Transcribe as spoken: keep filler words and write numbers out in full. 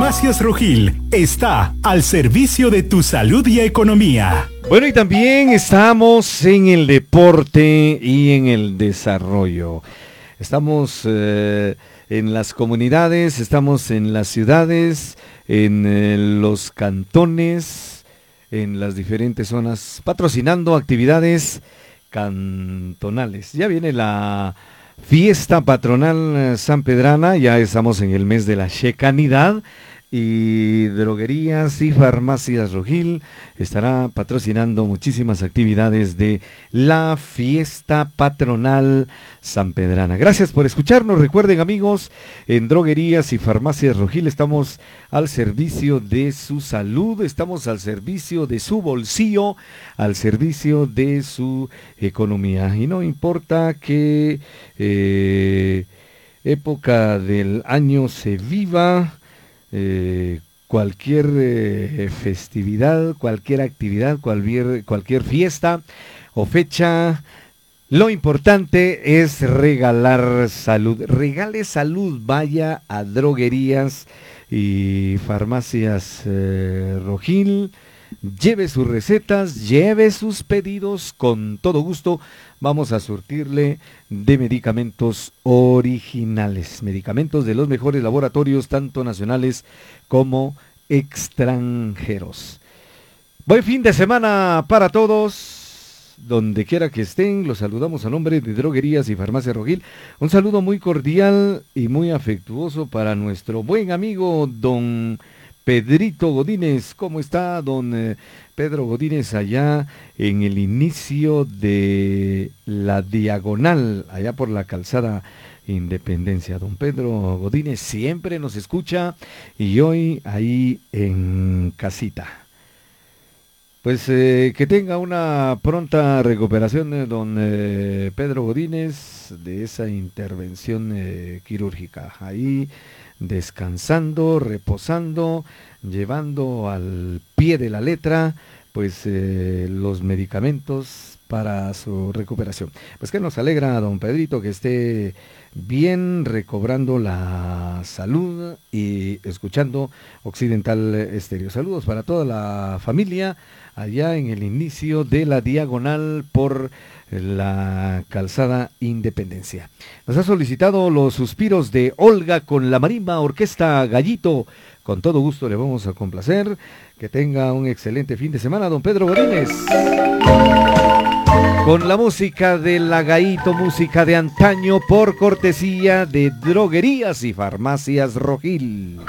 Farmacias Rojil está al servicio de tu salud y economía. Bueno, y también estamos en el deporte y en el desarrollo. Estamos eh, en las comunidades, estamos en las ciudades, en eh, los cantones, en las diferentes zonas, patrocinando actividades cantonales. Ya viene la fiesta patronal sanpedrana, ya estamos en el mes de la Checanidad, y Droguerías y Farmacias Rojil estará patrocinando muchísimas actividades de la fiesta patronal sanpedrana. Gracias por escucharnos. Recuerden, amigos, en Droguerías y Farmacias Rojil estamos al servicio de su salud, estamos al servicio de su bolsillo, al servicio de su economía. Y no importa qué eh, época del año se viva, Eh, cualquier eh, festividad, cualquier actividad, cualquier, cualquier fiesta o fecha, lo importante es regalar salud. Regale salud, vaya a Droguerías y Farmacias eh, Rojil, lleve sus recetas, lleve sus pedidos, con todo gusto vamos a surtirle de medicamentos originales, medicamentos de los mejores laboratorios, tanto nacionales como extranjeros. Buen fin de semana para todos, donde quiera que estén. Los saludamos a nombre de Droguerías y Farmacias Rojil. Un saludo muy cordial y muy afectuoso para nuestro buen amigo don Pedrito Godínez. ¿Cómo está, don eh, Pedro Godínez, allá en el inicio de la diagonal, allá por la calzada Independencia? Don Pedro Godínez siempre nos escucha y hoy ahí en casita. Pues eh, que tenga una pronta recuperación, eh, don eh, Pedro Godínez, de esa intervención eh, quirúrgica. Ahí descansando, reposando, llevando al pie de la letra, pues eh, los medicamentos para su recuperación. Pues que nos alegra, don Pedrito, que esté bien, recobrando la salud y escuchando Occidental Estéreo. Saludos para toda la familia allá en el inicio de la diagonal por la calzada Independencia. Nos ha solicitado los suspiros de Olga con la marimba Orquesta Gallito. Con todo gusto le vamos a complacer. Que tenga un excelente fin de semana, don Pedro Godínez. Con la música de la Gallito, música de antaño, por cortesía de Droguerías y Farmacias Rojil.